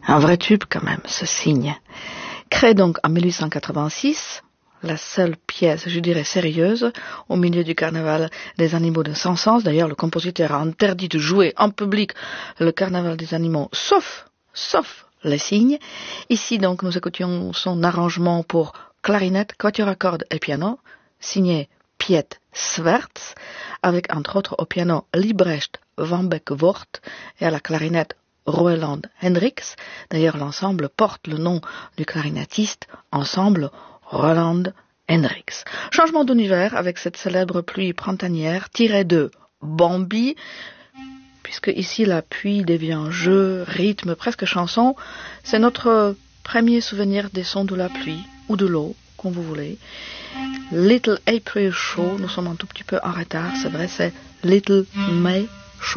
Un vrai tube quand même, ce cygne. Créé donc en 1886, la seule pièce, je dirais, sérieuse au milieu du carnaval des animaux de Saint-Saëns. D'ailleurs, le compositeur a interdit de jouer en public le carnaval des animaux, sauf les cygnes. Ici, donc, nous écoutions son arrangement pour clarinette, quatuor à cordes et piano, signé Piet Swerts, avec entre autres au piano Liebrecht van Beck-Wort et à la clarinette Roeland Hendricks. D'ailleurs, l'ensemble porte le nom du clarinettiste, ensemble Roeland Hendricks. Changement d'univers avec cette célèbre pluie printanière tirée de Bambi, puisque ici la pluie devient jeu, rythme, presque chanson. C'est notre premier souvenir des sons de la pluie ou de l'eau, comme vous voulez. Little April Show, nous sommes un tout petit peu en retard, c'est vrai, c'est Little May